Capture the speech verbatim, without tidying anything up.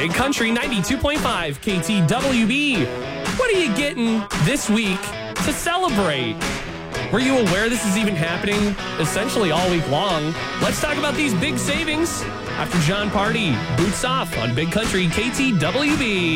Big Country ninety-two point five K T W B. What are you getting this week to celebrate? Were you aware this is even happening essentially all week long? Let's talk about these big savings after John Party boots off on Big Country K T W B.